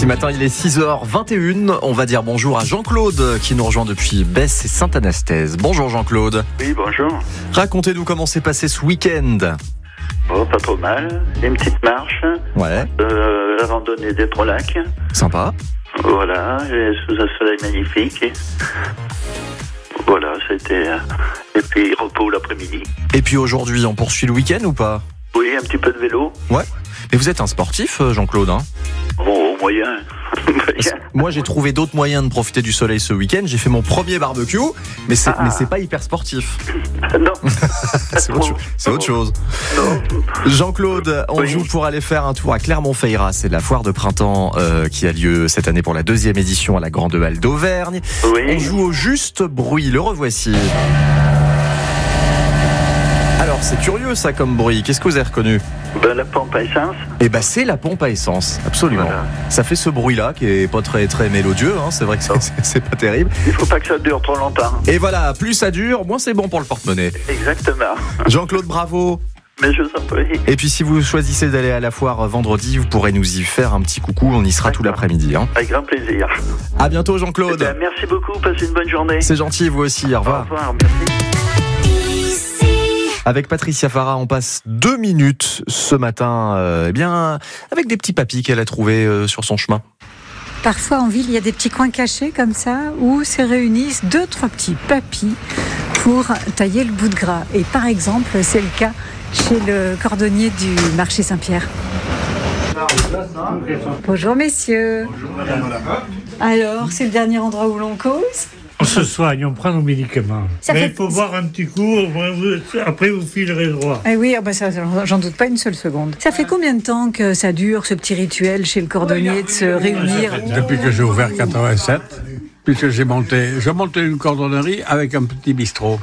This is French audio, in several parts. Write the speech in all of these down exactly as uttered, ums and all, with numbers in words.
Ici matin, il est six heures vingt et une. On va dire bonjour à Jean-Claude qui nous rejoint depuis Besse et Saint-Anastase. Bonjour Jean-Claude. Oui, bonjour. Racontez-nous comment s'est passé ce week-end. Oh, pas trop mal. Une petite marche. Ouais. Euh, la randonnée des Trois Lacs. Sympa. Voilà, et sous un soleil magnifique. Voilà, c'était... Et puis repos l'après-midi. Et puis aujourd'hui, on poursuit le week-end ou pas? Oui, un petit peu de vélo. Ouais. Mais vous êtes un sportif, Jean-Claude, hein? Bon, au moyen. Moi, j'ai trouvé d'autres moyens de profiter du soleil ce week-end. J'ai fait mon premier barbecue, mais c'est, Ah. mais c'est pas hyper sportif. Non. C'est autre, cho- c'est autre chose. Non. Jean-Claude, on Oui. joue pour aller faire un tour à Clermont-Ferrand. C'est la foire de printemps euh, qui a lieu cette année pour la deuxième édition à la Grande Halle d'Auvergne. Oui. On joue au juste bruit. Le revoici. Alors, c'est curieux ça comme bruit. Qu'est-ce que vous avez reconnu? Ben, la pompe à essence. Eh ben, c'est la pompe à essence. Absolument. Voilà. Ça fait ce bruit-là qui est pas très très mélodieux. Hein. C'est vrai que c'est, c'est, c'est pas terrible. Il faut pas que ça dure trop longtemps. Et voilà, plus ça dure, moins c'est bon pour le porte-monnaie. Exactement. Jean-Claude, bravo. Mais je vous en prie. Et puis si vous choisissez d'aller à la foire vendredi, vous pourrez nous y faire un petit coucou. On y sera tout D'accord. l'après-midi. Hein. Avec grand plaisir. À bientôt Eh Jean-Claude. bien, merci beaucoup. Passez une bonne journée. C'est gentil, vous aussi. Au Au revoir. revoir. Merci. Avec Patricia Farah, on passe deux minutes ce matin, euh, eh bien, avec des petits papis qu'elle a trouvés euh, sur son chemin. Parfois en ville, il y a des petits coins cachés comme ça où se réunissent deux, trois petits papis pour tailler le bout de gras. Et par exemple, c'est le cas chez le cordonnier du marché Saint-Pierre. Bonjour messieurs. Alors, c'est le dernier endroit où l'on cause? On se soigne, on prend nos médicaments. Ça Mais fait- il faut boire un petit coup, après vous filerez droit. Eh oui, ah ben ça, j'en doute pas une seule seconde. Ça fait combien de temps que ça dure, ce petit rituel chez le cordonnier de se réunir? Depuis que j'ai ouvert quatre-vingt-sept, puisque j'ai monté, j'ai monté une cordonnerie avec un petit bistrot.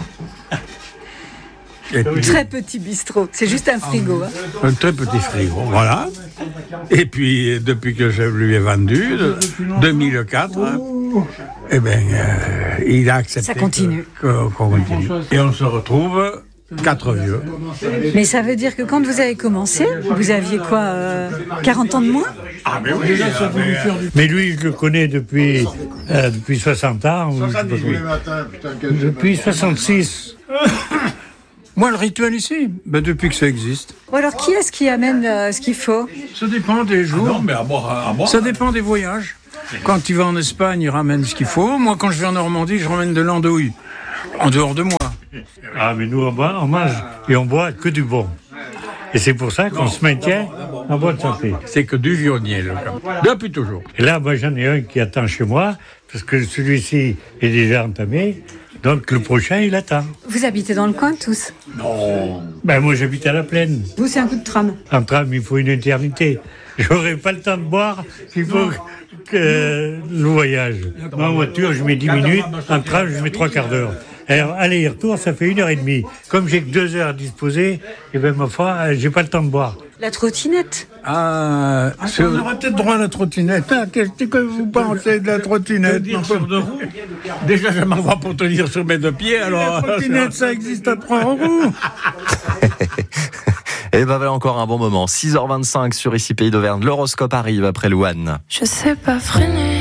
Et puis, Très petit bistrot, c'est juste un frigo. Hein. un très petit frigo, voilà. Et puis, depuis que je lui ai vendu, de deux mille quatre, eh ben, euh, il a accepté Ça continue. que- que- qu'on continue. Et on se retrouve quatre vieux. Mais ça veut dire que quand vous avez commencé, vous aviez quoi, euh, quarante ans de moins? Mais lui, je le connais depuis, euh, depuis soixante ans. ou je sais pas combien. Depuis soixante-six. Moi, le rituel ici, ben, depuis que ça existe. Bon, alors qui est-ce qui amène euh, ce qu'il faut? Ça dépend des jours. mais à boire, à boire. Ça dépend des voyages. Quand il va en Espagne, il ramène ce qu'il faut. Moi, quand je vais en Normandie, je ramène de l'andouille. En dehors de moi. Ah, mais nous, on, boit, on mange et on boit que du bon. Et c'est pour ça qu'on se maintient en bonne santé. C'est que du vionnier, le camp. Depuis toujours. Et là, moi, j'en ai un qui attend chez moi, parce que celui-ci est déjà entamé. Donc, le prochain, il attend. Vous habitez dans le coin tous? Ben, moi, j'habite à la plaine. Vous, c'est un coup de tram. En tram, il faut une éternité. J'aurais pas le temps de boire, il faut que le voyage. En voiture, je mets dix minutes, en tram, je mets trois quarts d'heure. Alors, aller et retour, ça fait une heure et demie. Comme j'ai que deux heures à disposer, et ben ma foi, j'ai pas le temps de boire. La trottinette. Ah, c'est- on aura peut-être droit à la trottinette. Ah, qu'est-ce que vous pensez de la trottinette? Déjà, je m'en vais pour tenir sur mes deux pieds, alors... La trottinette, ça existe à trois roues. Et ben voilà encore un bon moment. six heures vingt-cinq sur Ici Pays d'Auvergne. L'horoscope arrive après Louane. Je sais pas freiner.